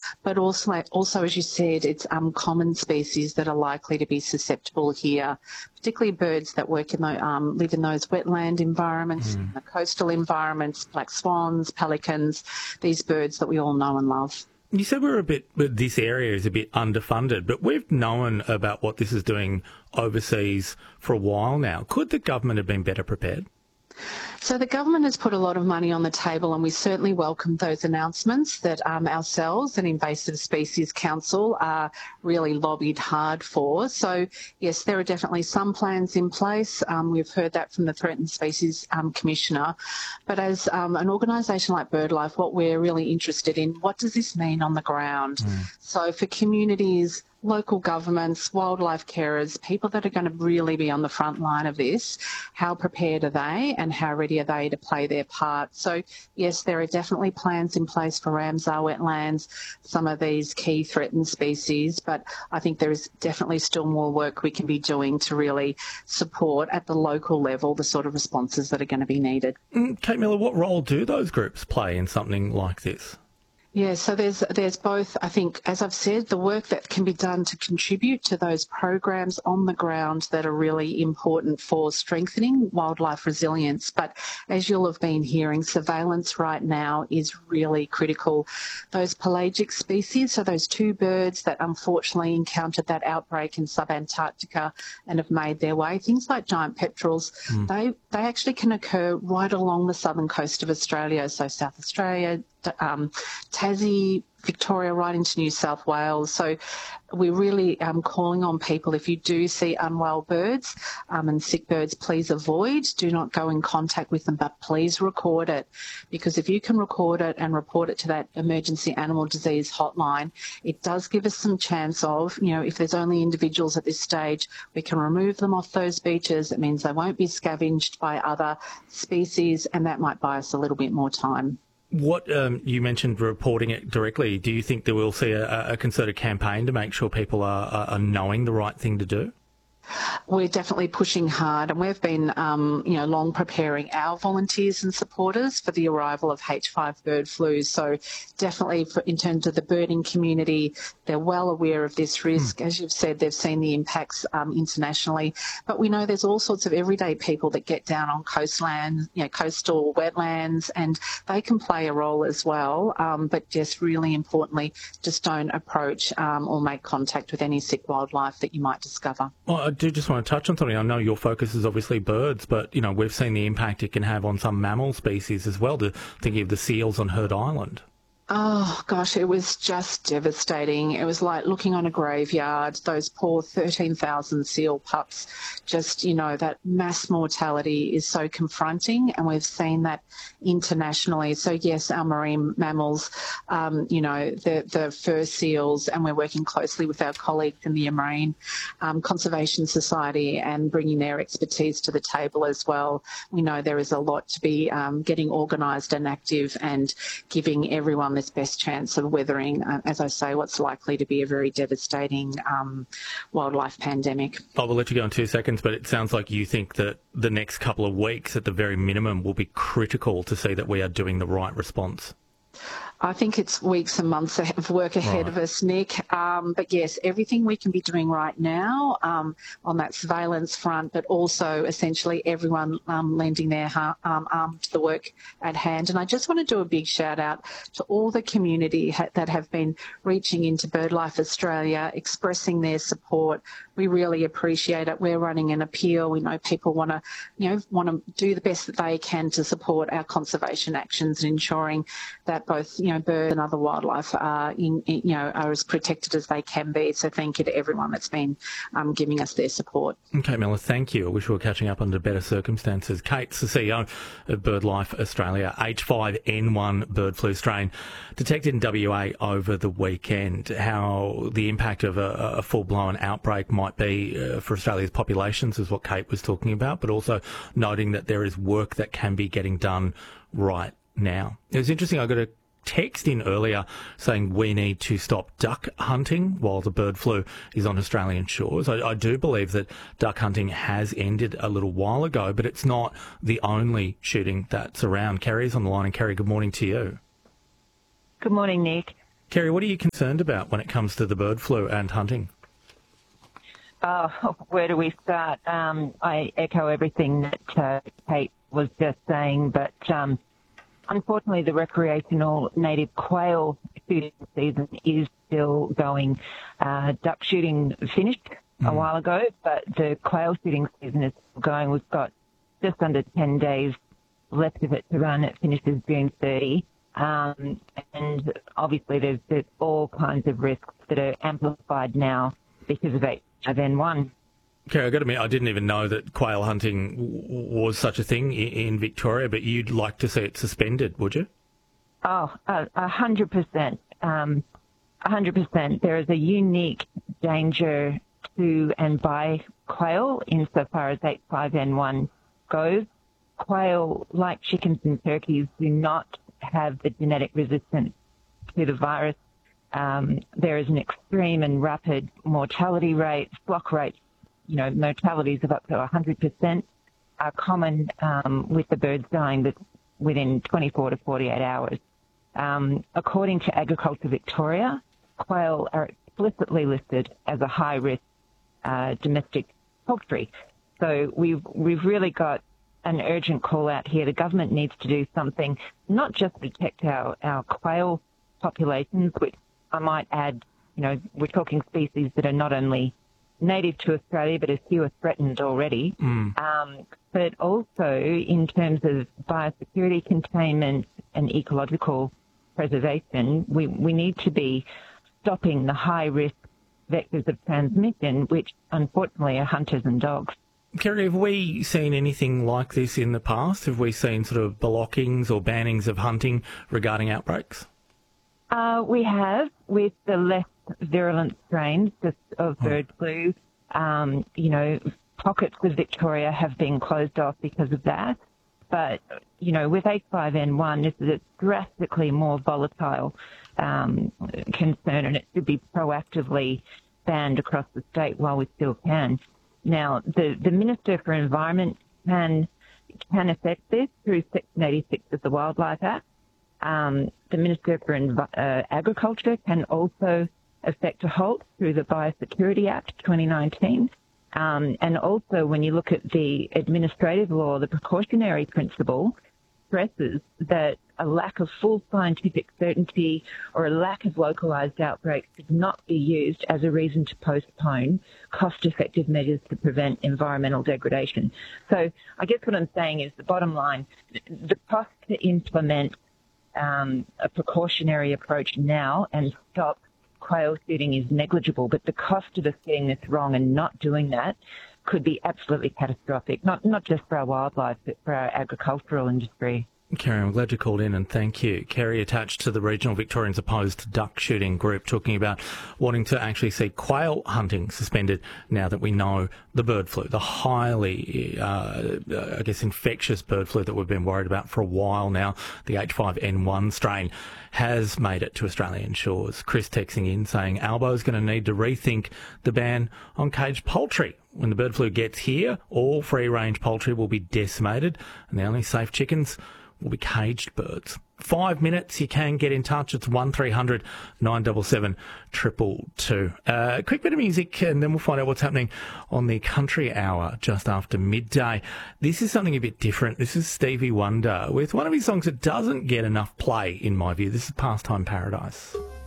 but also as you said, it's common species that are likely to be susceptible here, particularly birds that live in those wetland environments, the coastal environments, black swans, pelicans, these birds that we all know and love. You said this area is a bit underfunded, but we've known about what this is doing overseas for a while now. Could the government have been better prepared? So the government has put a lot of money on the table, and we certainly welcome those announcements that ourselves and Invasive Species Council are really lobbied hard for. So, yes, there are definitely some plans in place. We've heard that from the Threatened Species Commissioner. But as an organisation like BirdLife, what we're really interested in, what does this mean on the ground? So for communities, local governments, wildlife carers, people that are going to really be on the front line of this, how prepared are they and how ready are they to play their part? So, yes, there are definitely plans in place for Ramsar wetlands, some of these key threatened species, but I think there is definitely still more work we can be doing to really support at the local level the sort of responses that are going to be needed. Kate Miller, what role do those groups play in something like this? Yeah, so there's both, I think, as I've said, the work that can be done to contribute to those programs on the ground that are really important for strengthening wildlife resilience. But as you'll have been hearing, surveillance right now is really critical. Those pelagic species, so those two birds that unfortunately encountered that outbreak in sub-Antarctica and have made their way, things like giant petrels, they actually can occur right along the southern coast of Australia, so South Australia, Tassie, Victoria, right into New South Wales. So we're really calling on people, if you do see unwell birds and sick birds, please avoid, do not go in contact with them, but please record it. Because if you can record it and report it to that emergency animal disease hotline, it does give us some chance of, if there's only individuals at this stage, we can remove them off those beaches. It means they won't be scavenged by other species, and that might buy us a little bit more time. What you mentioned reporting it directly. Do you think that we'll see a concerted campaign to make sure people are knowing the right thing to do? We're definitely pushing hard, and we've been, long preparing our volunteers and supporters for the arrival of H5 bird flu. So definitely in terms of the birding community, they're well aware of this risk. As you've said, they've seen the impacts internationally. But we know there's all sorts of everyday people that get down on coastland, coastal wetlands, and they can play a role as well. But just really importantly, just don't approach or make contact with any sick wildlife that you might discover. Well, I do just want to touch on something. I know your focus is obviously birds, but, we've seen the impact it can have on some mammal species as well, thinking of the seals on Heard Island. Oh, gosh, it was just devastating. It was like looking on a graveyard, those poor 13,000 seal pups. Just, that mass mortality is so confronting, and we've seen that internationally. So, yes, our marine mammals, the fur seals, and we're working closely with our colleagues in the Marine Conservation Society and bringing their expertise to the table as well. We know there is a lot to be getting organised and active and giving everyone this best chance of weathering, as I say, what's likely to be a very devastating wildlife pandemic. I will let you go in 2 seconds, but it sounds like you think that the next couple of weeks at the very minimum will be critical to see that we are doing the right response. I think it's weeks and months of work ahead of us, Nick. But yes, everything we can be doing right now on that surveillance front, but also essentially everyone lending their arm to the work at hand. And I just want to do a big shout out to all the community that have been reaching into BirdLife Australia, expressing their support. We really appreciate it. We're running an appeal. We know people want to do the best that they can to support our conservation actions and ensuring that both birds and other wildlife are are as protected as they can be. So thank you to everyone that's been giving us their support. Okay, Miller, thank you. I wish we were catching up under better circumstances. Kate's the CEO of BirdLife Australia. H5N1 bird flu strain detected in WA over the weekend. How the impact of a full-blown outbreak might be for Australia's populations is what Kate was talking about, but also noting that there is work that can be getting done right now. It was interesting. I got a text in earlier saying we need to stop duck hunting while the bird flu is on Australian shores. I do believe that duck hunting has ended a little while ago, but it's not the only shooting that's around. Kerry's on the line, and Kerry, good morning to you. Good morning, Nick. Kerry, what are you concerned about when it comes to the bird flu and hunting? Where do we start? I echo everything that Kate was just saying, but unfortunately the recreational native quail shooting season is still going. Duck shooting finished a while ago, but the quail shooting season is still going. We've got just under 10 days left of it to run. It finishes June 30. And obviously there's all kinds of risks that are amplified now because of H5N1. Okay, I've got to admit, I didn't even know that quail hunting was such a thing in Victoria, but you'd like to see it suspended, would you? 100%. 100%. There is a unique danger to and by quail insofar as H5N1 goes. Quail, like chickens and turkeys, do not have the genetic resistance to the virus. There is an extreme and rapid mortality rate. Flock rates, mortalities of up to 100% are common with the birds dying within 24 to 48 hours. According to Agriculture Victoria, quail are explicitly listed as a high-risk domestic poultry. So we've really got an urgent call out here. The government needs to do something, not just protect our quail populations, which I might add, we're talking species that are not only native to Australia, but a few are threatened already. But also in terms of biosecurity containment and ecological preservation, we need to be stopping the high-risk vectors of transmission, which unfortunately are hunters and dogs. Kerry, have we seen anything like this in the past? Have we seen sort of blockings or bannings of hunting regarding outbreaks? We have, with the less virulent strains of bird flu. Pockets of Victoria have been closed off because of that. But, with H5N1, this is a drastically more volatile concern, and it should be proactively banned across the state while we still can. Now, the Minister for Environment can affect this through Section 86 of the Wildlife Act. The Minister for Agriculture can also effect a halt through the Biosecurity Act 2019. And also, when you look at the administrative law, the precautionary principle stresses that a lack of full scientific certainty or a lack of localised outbreaks should not be used as a reason to postpone cost-effective measures to prevent environmental degradation. So I guess what I'm saying is the bottom line, the cost to implement a precautionary approach now and stop quail shooting is negligible, but the cost of us getting this wrong and not doing that could be absolutely catastrophic, not just for our wildlife, but for our agricultural industry. Kerry, I'm glad you called in and thank you. Kerry, attached to the Regional Victorians Opposed Duck Shooting Group, talking about wanting to actually see quail hunting suspended now that we know the bird flu, the highly, infectious bird flu that we've been worried about for a while now, the H5N1 strain, has made it to Australian shores. Chris texting in saying Albo's going to need to rethink the ban on caged poultry. When the bird flu gets here, all free-range poultry will be decimated and the only safe chickens will be caged birds. 5 minutes, you can get in touch. It's 1300 977 222. Quick bit of music and then we'll find out what's happening on the Country Hour just after midday. This is something a bit different. This is Stevie Wonder with one of his songs that doesn't get enough play, in my view. This is Pastime Paradise.